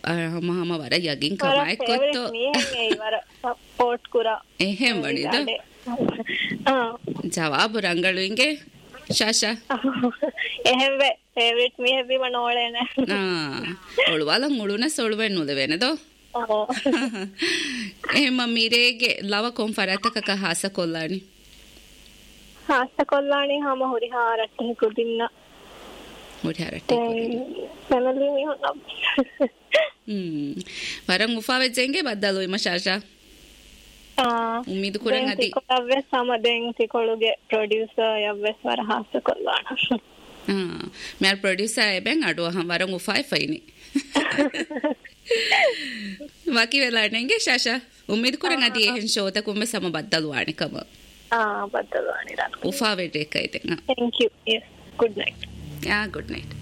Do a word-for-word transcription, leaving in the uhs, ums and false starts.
මහම වර යගින් කමයි කොත්තෝ සපෝට් කුරා එහෙම වනිද ජවාබ ರಂಗಳುinge ಶಾಶಾ එහෙම ಫೇವರಿಟ್ ಮೀ ಹೆವಿ ಮನೋಳೇನ ಆ ಒಳವಾಲ ಮುಳುನ ಸೊಳುವೆನ್ನುದವೇನದೋ ಓ එහෙම මීරේගේ ලව කොම් ಫರತಕ ಹಾಸ ಕೊಲ್ಲಾಣಿ ಹಾಸ ಕೊಲ್ಲಾಣಿ ಹಮ ಹುರಿ ಹಾರಟ್ಟೆ ಕುದಿನ್ನ ಹುರಿ ಹಾರಟ್ಟೆ ಫೆಮಿಲಿ ಮೀ ಹೊನ್ನ ಹ್ಮ್ ವರಂ ಉಫಾವೆಜೆಂಗೆ ಬದ್ದಲು ಇಮ ಶಾಶಾ ಆ ಉಮ್ಮೀದು ಕುರಂ ಅದಿ ಕೊಲ್ಲವೆ ಸಮದೆಂ ತಿಕೊಳುಗೆ ಪ್ರೊಡ್ಯೂಸರ್ ಯವ್ವೆಸ್ ವರ ಹಾಸ ಕೊಲ್ಲಾಣ ಆ ಮ್ಯಾರ್ ಪ್ರೊಡ್ಯೂಸರ್ ಎಬೆಂ ಅಡು ಹಂ ವರಂ ಉಫಾಯ್ ಫೈನಿ ಬಾಕಿ ವೆಲಾಣೆಂಗೆ ಶಾಶಾ ಉಮ್ಮೀದು ಕುರಂ ಅದಿ ಎಹೆನ್ ಶೋತ ಕುಮ್ಮೆ ಸಮ ಬದ್ದಲು ಆಣಿ ಕಮ ಆ ಬದ್ದಲು ಆಣಿ ರಾನ ಉಫಾವೆಟೆ ಕೈತೆ thank you Yes good night yeah good night